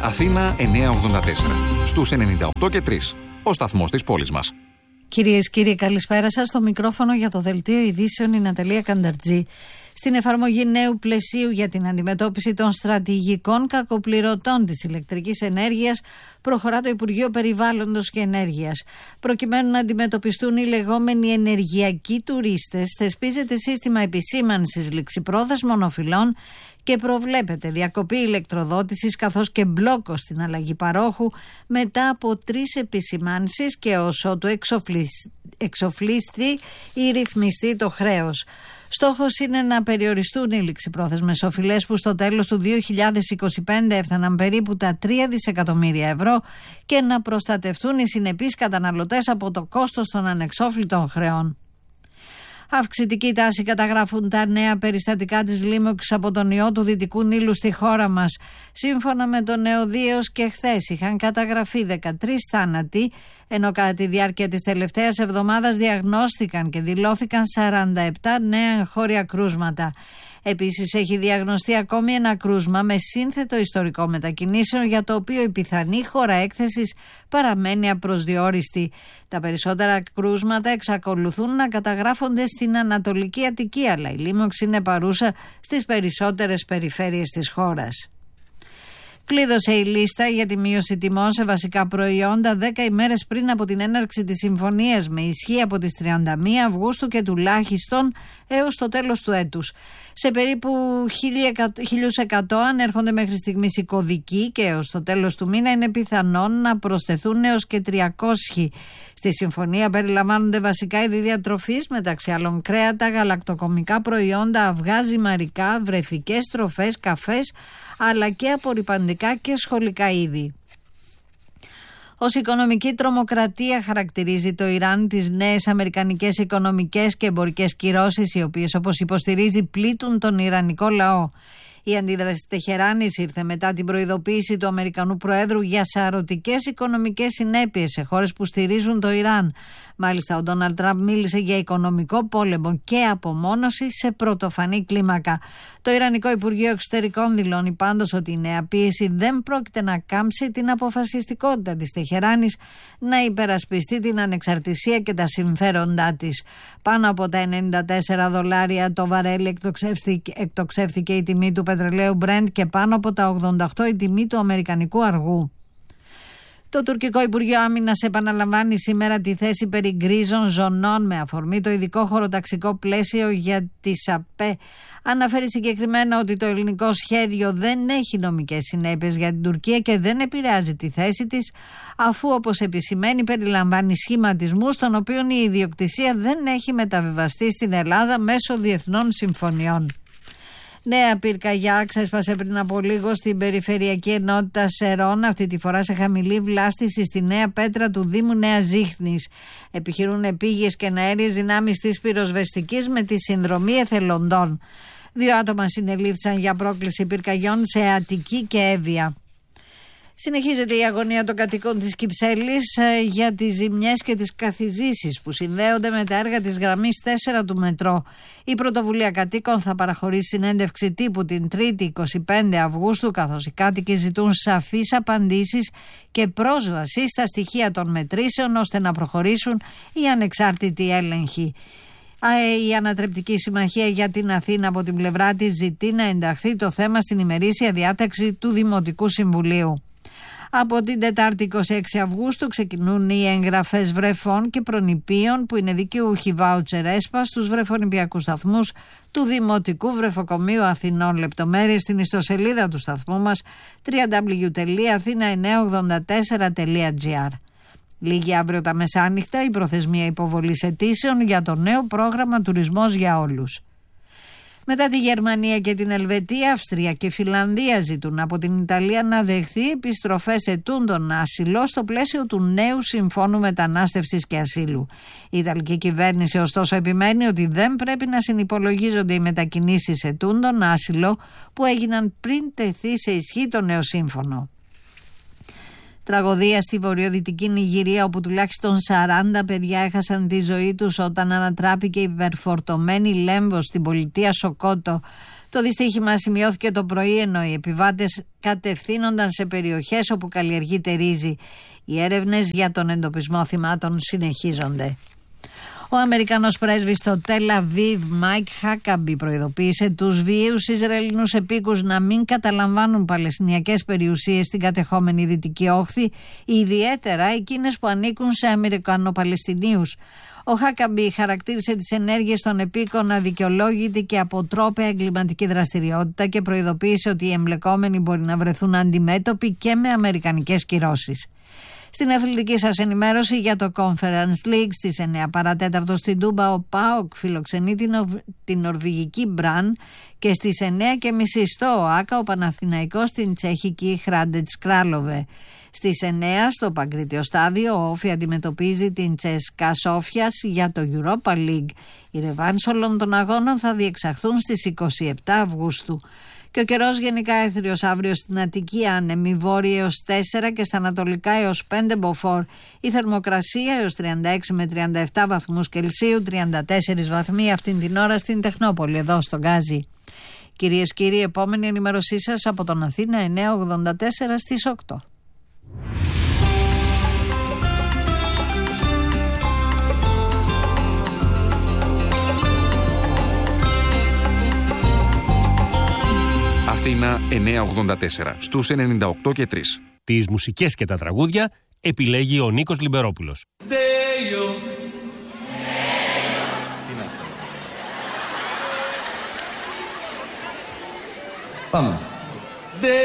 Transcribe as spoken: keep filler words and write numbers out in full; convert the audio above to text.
Αθήνα εννιακόσια ογδόντα τέσσερα. Στους ενενήντα οκτώ και τρία. Ο σταθμός της πόλης μας. Κυρίες και κύριοι, καλησπέρα σας. Στο μικρόφωνο για το Δελτίο Ειδήσεων η Ναταλία Κανταρτζή. Στην εφαρμογή νέου πλαισίου για την αντιμετώπιση των στρατηγικών κακοπληρωτών της ηλεκτρικής ενέργειας προχωρά το Υπουργείο Περιβάλλοντος και Ενέργειας. Προκειμένου να αντιμετωπιστούν οι λεγόμενοι ενεργειακοί τουρίστες, θεσπίζεται σύστημα επισήμανσης ληξιπρόθεσμων οφειλών και προβλέπεται διακοπή ηλεκτροδότησης καθώς και μπλόκο στην αλλαγή παρόχου μετά από τρεις επισημάνσεις και όσο του εξοφλίστη ή ρυθμιστεί το χρέος. Στόχος είναι να περιοριστούν οι ληξιπρόθεσμες οφειλές που στο τέλος του δύο χιλιάδες είκοσι πέντε έφταναν περίπου τα τρία δισεκατομμύρια ευρώ και να προστατευτούν οι συνεπείς καταναλωτές από το κόστος των ανεξόφλητων χρεών. Αυξητική τάση καταγράφουν τα νέα περιστατικά της λίμωξης από τον ιό του Δυτικού Νείλου στη χώρα μας. Σύμφωνα με τον ΕΟΔΗ, έως και χθες είχαν καταγραφεί δεκατρείς θάνατοι, ενώ κατά τη διάρκεια της τελευταίας εβδομάδας διαγνώστηκαν και δηλώθηκαν σαράντα επτά νέα εγχώρια κρούσματα. Επίσης έχει διαγνωστεί ακόμη ένα κρούσμα με σύνθετο ιστορικό μετακινήσεων, για το οποίο η πιθανή χώρα έκθεσης παραμένει απροσδιόριστη. Τα περισσότερα κρούσματα εξακολουθούν να καταγράφονται στην Ανατολική Αττική, αλλά η λίμωξη είναι παρούσα στις περισσότερες περιφέρειες της χώρας. Κλείδωσε η λίστα για τη μείωση τιμών σε βασικά προϊόντα δέκα ημέρες πριν από την έναρξη της συμφωνίας, με ισχύ από τις τριάντα μία Αυγούστου και τουλάχιστον έως το τέλος του έτους. Σε περίπου χίλια εκατό ανέρχονται μέχρι στιγμής οι κωδικοί και έως το τέλος του μήνα είναι πιθανόν να προσθεθούν έως και τριακόσιοι. Στη συμφωνία περιλαμβάνονται βασικά είδη διατροφής, μεταξύ άλλων κρέατα, γαλακτοκομικά προϊόντα, αυγά, ζυμαρικά, βρεφικές τροφές, καφές, αλλά και απορρυπαντικά και σχολικά είδη. Ως οικονομική τρομοκρατία χαρακτηρίζει το Ιράν τις νέες αμερικανικές οικονομικές και εμπορικές κυρώσεις, οι οποίες, όπως υποστηρίζει, πλήττουν τον ιρανικό λαό. Η αντίδραση της Τεχεράνης ήρθε μετά την προειδοποίηση του Αμερικανού Προέδρου για σαρωτικές οικονομικές συνέπειες σε χώρες που στηρίζουν το Ιράν. Μάλιστα, ο Ντόναλντ Τραμπ μίλησε για οικονομικό πόλεμο και απομόνωση σε πρωτοφανή κλίμακα. Το Ιρανικό Υπουργείο Εξωτερικών δηλώνει πάντως ότι η νέα πίεση δεν πρόκειται να κάμψει την αποφασιστικότητα της Τεχεράνης να υπερασπιστεί την ανεξαρτησία και τα συμφέροντά της. Πάνω από τα ενενήντα τέσσερα δολάρια το βαρέλι εκτοξεύθηκε, εκτοξεύθηκε η τιμή του πετρελαίου Brent και πάνω από τα ογδόντα οκτώ η τιμή του αμερικανικού αργού. Το τουρκικό Υπουργείο Άμυνας επαναλαμβάνει σήμερα τη θέση περί γκρίζων ζωνών με αφορμή το ειδικό χωροταξικό πλαίσιο για τις ΑΠΕ. Αναφέρει συγκεκριμένα ότι το ελληνικό σχέδιο δεν έχει νομικές συνέπειες για την Τουρκία και δεν επηρεάζει τη θέση της, αφού, όπως επισημαίνει, περιλαμβάνει σχηματισμούς των οποίων η ιδιοκτησία δεν έχει μεταβιβαστεί στην Ελλάδα μέσω διεθνών συμφωνιών. Νέα πυρκαγιά ξέσπασε πριν από λίγο στην περιφερειακή ενότητα Σερών, αυτή τη φορά σε χαμηλή βλάστηση στη Νέα Πέτρα του Δήμου Νέας Ζίχνης. Επιχειρούν επίγειες και αέριες δυνάμεις της πυροσβεστικής με τη συνδρομή εθελοντών. Δύο άτομα συνελήφθησαν για πρόκληση πυρκαγιών σε Αττική και Εύβοια. Συνεχίζεται η αγωνία των κατοίκων της Κυψέλης για τις ζημιές και τις καθιζήσεις που συνδέονται με τα έργα της γραμμής τέσσερα του μετρό. Η πρωτοβουλία κατοίκων θα παραχωρήσει συνέντευξη τύπου την Τρίτη εικοστή πέμπτη Αυγούστου, καθώς οι κάτοικοι ζητούν σαφείς απαντήσεις και πρόσβαση στα στοιχεία των μετρήσεων ώστε να προχωρήσουν οι ανεξάρτητοι έλεγχοι. Η Ανατρεπτική Συμμαχία για την Αθήνα από την πλευρά της ζητεί να ενταχθεί το θέμα στην ημερήσια διάταξη του Δημοτικού Συμβουλίου. Από την Τετάρτη εικοστή έκτη Αυγούστου ξεκινούν οι εγγραφές βρεφών και προνηπίων που είναι δικαιούχοι βάουτσερ ΕΣΠΑ στους βρεφονηπιακούς σταθμούς του Δημοτικού Βρεφοκομείου Αθηνών. Λεπτομέρειες στην ιστοσελίδα του σταθμού μας double-u double-u double-u τελεία αθήνα εννιακόσια ογδόντα τέσσερα τελεία τζι άρ. Λίγη αύριο τα μεσάνυχτα η προθεσμία υποβολής αιτήσεων για το νέο πρόγραμμα Τουρισμός για Όλους. Μετά τη Γερμανία και την Ελβετία, Αυστρία και Φιλανδία ζητούν από την Ιταλία να δεχθεί επιστροφές ετούντων άσυλο στο πλαίσιο του νέου Συμφώνου Μετανάστευσης και Ασύλου. Η Ιταλική κυβέρνηση ωστόσο επιμένει ότι δεν πρέπει να συνυπολογίζονται οι μετακινήσεις ετούντων άσυλο που έγιναν πριν τεθεί σε ισχύ το νέο σύμφωνο. Τραγωδία στη βορειοδυτική Νιγηρία, όπου τουλάχιστον σαράντα παιδιά έχασαν τη ζωή τους όταν ανατράπηκε υπερφορτωμένη λέμβος στην πολιτεία Σοκότο. Το δυστύχημα σημειώθηκε το πρωί ενώ οι επιβάτες κατευθύνονταν σε περιοχές όπου καλλιεργείται ρύζι. Οι έρευνες για τον εντοπισμό θυμάτων συνεχίζονται. Ο Αμερικανός πρέσβης στο Τελ Αβίβ, Μάικ Χάκαμπι, προειδοποίησε τους βίαιους Ισραηλινούς επίκους να μην καταλαμβάνουν παλαιστινιακές περιουσίες στην κατεχόμενη Δυτική Όχθη, ιδιαίτερα εκείνες που ανήκουν σε Αμερικανο-Παλαιστινίους. Ο Χάκαμπι χαρακτήρισε τις ενέργειες των επίκων αδικαιολόγητη και αποτρόπαια εγκληματική δραστηριότητα και προειδοποίησε ότι οι εμπλεκόμενοι μπορεί να βρεθούν αντιμέτωποι και με αμερικανικές κυρώσεις. Στην αθλητική σας ενημέρωση για το Conference League στις εννέα παρά τέταρτο στην Τούμπα, ο ΠΑΟΚ φιλοξενεί την, την νορβηγική Μπραν και στις εννέα και μισή στο ΟΑΚΑ ο Παναθηναϊκός στην τσεχική Χράντετς Κράλοβε. Στις εννέα στο Παγκρίτιο Στάδιο ο Όφη αντιμετωπίζει την Τσέσκα Σόφιας για το Europa League. Οι ρεβάνς όλων των αγώνων θα διεξαχθούν στις είκοσι επτά Αυγούστου. Και ο καιρός γενικά έθριος αύριο στην Αττική άνεμη, βόρεια έως τέσσερα και στα ανατολικά έως πέντε μποφόρ. Η θερμοκρασία έως τριάντα έξι με τριάντα επτά βαθμούς Κελσίου, τριάντα τέσσερις βαθμοί αυτήν την ώρα στην Τεχνόπολη, εδώ στο Γκάζι. Κυρίες και κύριοι, επόμενη ενημέρωσή σας από τον Αθήνα εννιακόσια ογδόντα τέσσερα στις οκτώ. Αθήνα εννιακόσια ογδόντα τέσσερα στους ενενήντα οκτώ και τρία. Τις μουσικές και τα τραγούδια επιλέγει ο Νίκος Λιμπερόπουλος. Πάμε.